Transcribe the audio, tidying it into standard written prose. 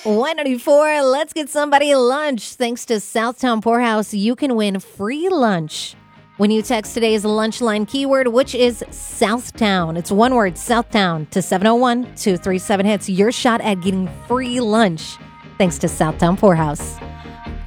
194, let's get somebody lunch. Thanks to Southtown Poorhouse, you can win free lunch when you text today's lunch line keyword, which is Southtown. It's one word, Southtown, to 701-237 hits. Your shot at getting free lunch thanks to Southtown Poorhouse.